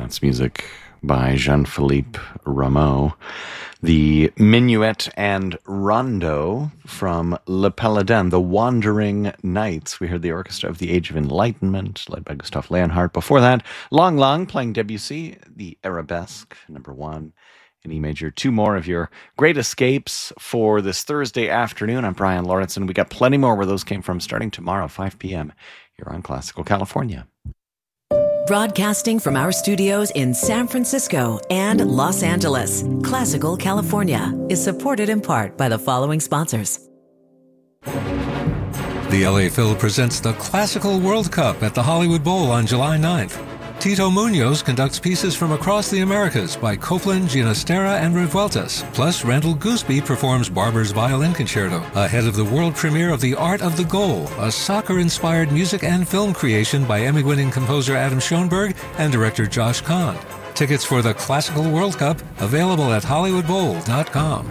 That's music by Jean-Philippe Rameau. The Minuet and Rondo from Le Paladin, The Wandering Knights. We heard the Orchestra of the Age of Enlightenment, led by Gustav Leonhardt. Before that, Long Long playing Debussy, the Arabesque, number 1 in E major. 2 more of your great escapes for this Thursday afternoon. I'm Brian Lauritsen. We got plenty more where those came from starting tomorrow, 5 p.m. here on Classical California. Broadcasting from our studios in San Francisco and Los Angeles, Classical California is supported in part by the following sponsors. The LA Phil presents the Classical World Cup at the Hollywood Bowl on July 9th. Tito Munoz conducts pieces from across the Americas by Copland, Ginastera, and Revueltas. Plus, Randall Gooseby performs Barber's Violin Concerto, ahead of the world premiere of The Art of the Goal, a soccer-inspired music and film creation by Emmy-winning composer Adam Schoenberg and director Josh Kahn. Tickets for the Classical World Cup available at HollywoodBowl.com.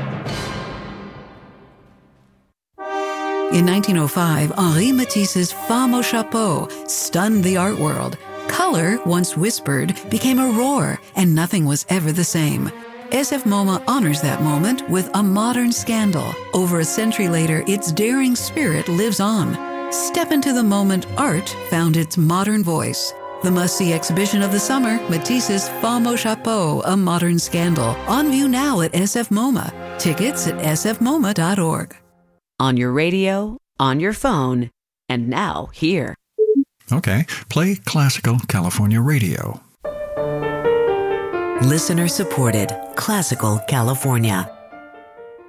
In 1905, Henri Matisse's Femme au Chapeau stunned the art world. Color, once whispered, became a roar, and nothing was ever the same. SF MoMA honors that moment with a modern scandal. Over a century later, its daring spirit lives on. Step into the moment art found its modern voice. The must-see exhibition of the summer, Matisse's Femme au Chapeau, A Modern Scandal. On view now at SF MoMA. Tickets at sfmoma.org. On your radio, on your phone, and now here. Okay, play Classical California Radio. Listener supported, Classical California.